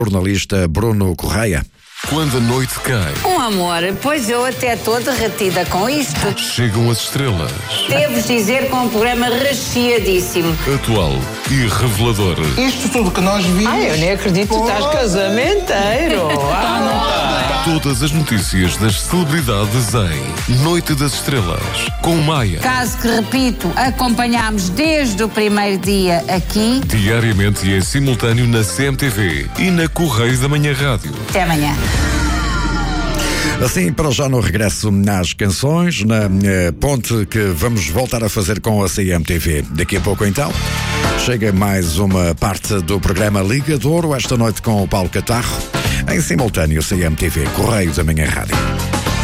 Jornalista Bruno Correia. Quando a noite cai, Um amor, pois eu até estou derretida com isto. chegam as estrelas. Devo dizer que é um programa recheadíssimo. Atual e revelador. Isto tudo que nós vimos. Ai, eu nem acredito que tu estás casamenteiro. Todas as notícias das celebridades em Noite das Estrelas, com Maia. Caso que, repito, acompanhámos desde o primeiro dia aqui. Diariamente e em simultâneo na CMTV e na Correio da Manhã Rádio. Até amanhã. Assim, para já no regresso às canções, na ponte que vamos voltar a fazer com a CMTV. Daqui a pouco, então, chega mais uma parte do programa Liga de Ouro, esta noite com o Paulo Catarro, em simultâneo CMTV, Correio da Manhã Rádio.